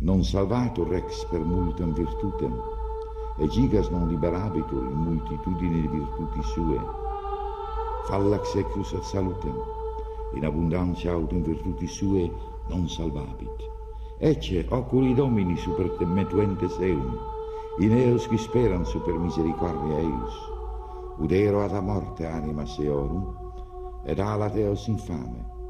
Non salvatur rex per multam virtutem, e gigas non liberabitur in multitudine di virtuti sue. Fallax ecus ad salutem, in abundantia autem virtuti sue non salvabit. Ecce oculi domini super te metuentes eum, in eos qui speran super misericordia eius. Udero ad a morte anima seorum, ed alat eos infame.